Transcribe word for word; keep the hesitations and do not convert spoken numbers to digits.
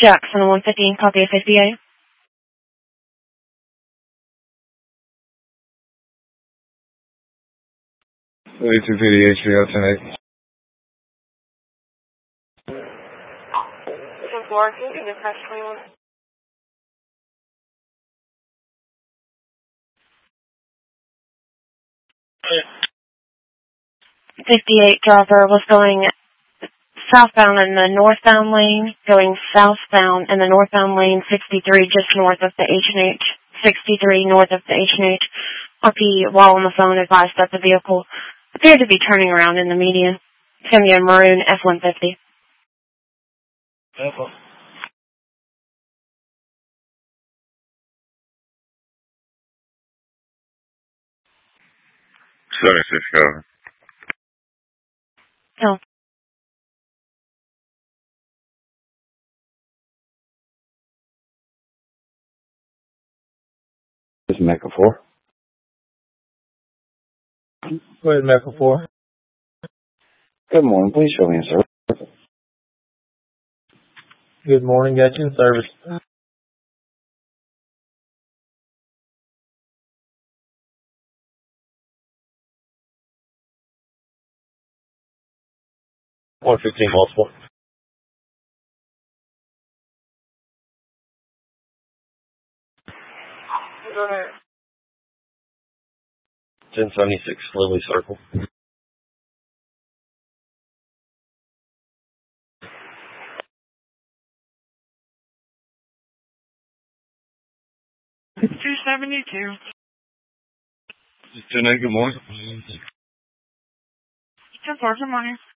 Jackson one fifteen, copy of fifty-eight. thirty-two fifty-eight, three oh ten eight. ten four, can you give me press twenty-one? fifty-eight dropper was going southbound in the northbound lane, going southbound in the northbound lane, sixty-three just north of the H and H, sixty-three north of the H and H. R P, while on the phone, advised that the vehicle appeared to be turning around in the median. It's going to be a maroon F one fifty. Okay. seventy-six, Calvin. No. This is Mecca four. Go ahead, Mecca four. Good morning. Please show me in service. Good morning. Got you in service. one fifteen multiple. Go ahead. ten seventy-six Lily Circle. two seventy-two. Just ten eight, good morning. ten four, good morning.